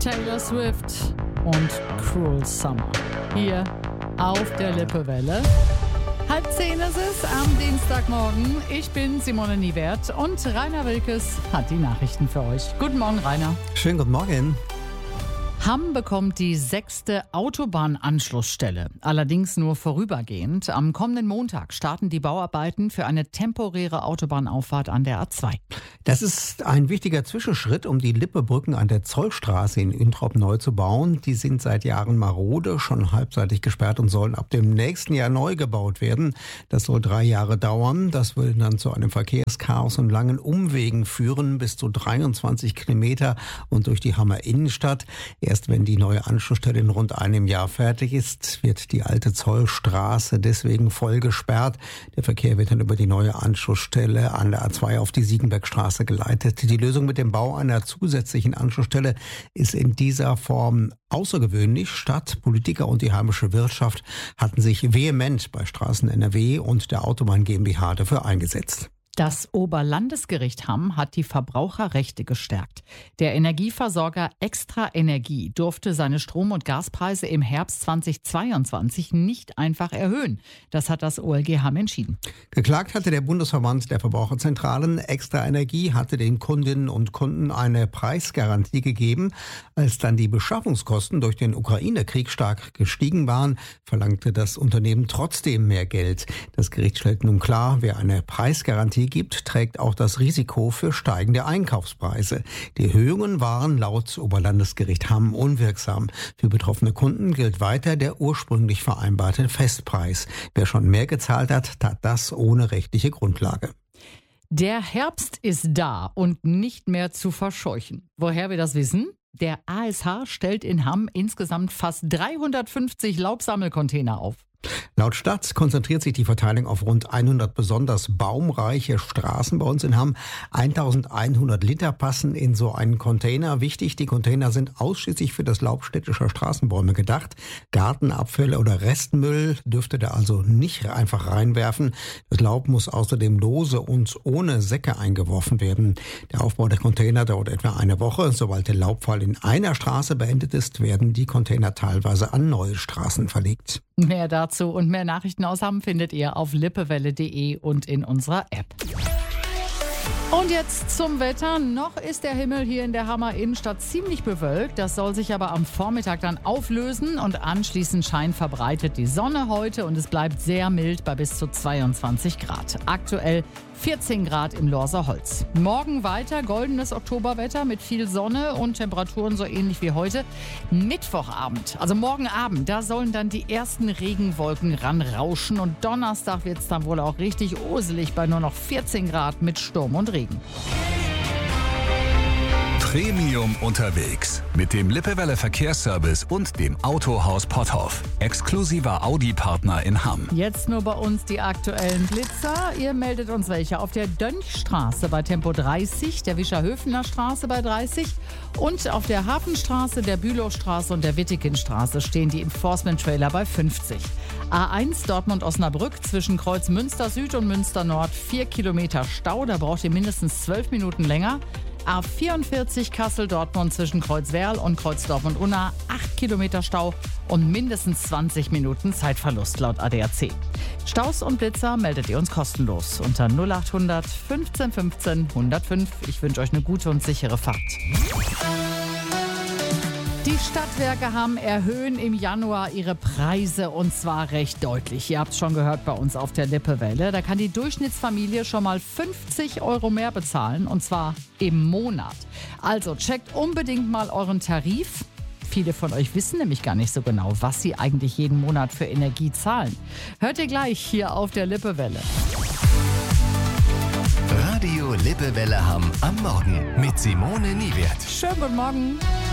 Taylor Swift und Cruel Summer. Hier auf der Lippewelle. 9:30 ist es am Dienstagmorgen. Ich bin Simone Niewert und Rainer Wilkes hat die Nachrichten für euch. Guten Morgen, Rainer. Schönen guten Morgen. Hamm bekommt die 6. Autobahnanschlussstelle, allerdings nur vorübergehend. Am kommenden Montag starten die Bauarbeiten für eine temporäre Autobahnauffahrt an der A2. Das ist ein wichtiger Zwischenschritt, um die Lippebrücken an der Zollstraße in Üntrop neu zu bauen. Die sind seit Jahren marode, schon halbseitig gesperrt und sollen ab dem nächsten Jahr neu gebaut werden. Das soll 3 Jahre dauern. Das würde dann zu einem Verkehrschaos und langen Umwegen führen, bis zu 23 Kilometer und durch die Hammer Innenstadt. Erst wenn die neue Anschlussstelle in rund einem Jahr fertig ist, wird die alte Zollstraße deswegen voll gesperrt. Der Verkehr wird dann über die neue Anschlussstelle an der A2 auf die Siegenbergstraße geleitet. Die Lösung mit dem Bau einer zusätzlichen Anschlussstelle ist in dieser Form außergewöhnlich. Stadt, Politiker und die heimische Wirtschaft hatten sich vehement bei Straßen NRW und der Autobahn GmbH dafür eingesetzt. Das Oberlandesgericht Hamm hat die Verbraucherrechte gestärkt. Der Energieversorger Extra Energie durfte seine Strom- und Gaspreise im Herbst 2022 nicht einfach erhöhen. Das hat das OLG Hamm entschieden. Geklagt hatte der Bundesverband der Verbraucherzentralen. Extra Energie hatte den Kundinnen und Kunden eine Preisgarantie gegeben. Als dann die Beschaffungskosten durch den Ukraine-Krieg stark gestiegen waren, verlangte das Unternehmen trotzdem mehr Geld. Das Gericht stellt nun klar, wer eine Preisgarantie gibt, trägt auch das Risiko für steigende Einkaufspreise. Die Erhöhungen waren laut Oberlandesgericht Hamm unwirksam. Für betroffene Kunden gilt weiter der ursprünglich vereinbarte Festpreis. Wer schon mehr gezahlt hat, tat das ohne rechtliche Grundlage. Der Herbst ist da und nicht mehr zu verscheuchen. Woher wir das wissen? Der ASH stellt in Hamm insgesamt fast 350 Laubsammelcontainer auf. Laut Stadt konzentriert sich die Verteilung auf rund 100 besonders baumreiche Straßen bei uns in Hamm. 1100 Liter passen in so einen Container. Wichtig, die Container sind ausschließlich für das Laub städtischer Straßenbäume gedacht. Gartenabfälle oder Restmüll dürfte da also nicht einfach reinwerfen. Das Laub muss außerdem lose und ohne Säcke eingeworfen werden. Der Aufbau der Container dauert etwa eine Woche. Sobald der Laubfall in einer Straße beendet ist, werden die Container teilweise an neue Straßen verlegt. Mehr dazu und mehr Nachrichten aus Hamm findet ihr auf lippewelle.de und in unserer App. Und jetzt zum Wetter. Noch ist der Himmel hier in der Hammer Innenstadt ziemlich bewölkt. Das soll sich aber am Vormittag dann auflösen und anschließend scheint verbreitet die Sonne heute und es bleibt sehr mild bei bis zu 22 Grad. Aktuell 14 Grad im Lorser Holz. Morgen weiter goldenes Oktoberwetter mit viel Sonne und Temperaturen so ähnlich wie heute. Mittwochabend, also morgen Abend, da sollen dann die ersten Regenwolken ranrauschen und Donnerstag wird es dann wohl auch richtig uselig bei nur noch 14 Grad mit Sturm und Regen. Premium unterwegs mit dem Lippewelle Verkehrsservice und dem Autohaus Potthoff. Exklusiver Audi-Partner in Hamm. Jetzt nur bei uns die aktuellen Blitzer. Ihr meldet uns welche auf der Dönchstraße bei Tempo 30, der Wischerhöfener Straße bei 30 und auf der Hafenstraße, der Bülowstraße und der Wittekinstraße stehen die Enforcement-Trailer bei 50. A1 Dortmund-Osnabrück zwischen Kreuz Münster Süd und Münster Nord 4 Kilometer Stau, da braucht ihr mindestens 12 Minuten länger. A44 Kassel-Dortmund zwischen Kreuzwerl und Kreuzdorf-und-Unna 8 Kilometer Stau und mindestens 20 Minuten Zeitverlust laut ADAC. Staus und Blitzer meldet ihr uns kostenlos unter 0800 15 15 105. Ich wünsche euch eine gute und sichere Fahrt. Die Stadtwerke Hamm erhöhen im Januar ihre Preise und zwar recht deutlich. Ihr habt es schon gehört bei uns auf der Lippewelle. Da kann die Durchschnittsfamilie schon mal 50 € mehr bezahlen und zwar im Monat. Also checkt unbedingt mal euren Tarif. Viele von euch wissen nämlich gar nicht so genau, was sie eigentlich jeden Monat für Energie zahlen. Hört ihr gleich hier auf der Lippewelle. Radio Lippewelle Hamm am Morgen mit Simone Niewert. Schönen guten Morgen.